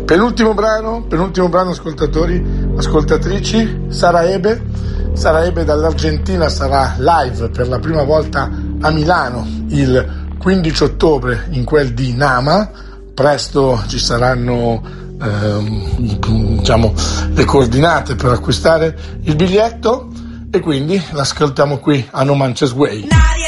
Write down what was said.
Penultimo brano ascoltatori, ascoltatrici, Sara Ebe dall'Argentina sarà live per la prima volta a Milano il 15 ottobre in quel di Nama. Presto ci saranno le coordinate per acquistare il biglietto e quindi l'ascoltiamo qui a No Manches Way.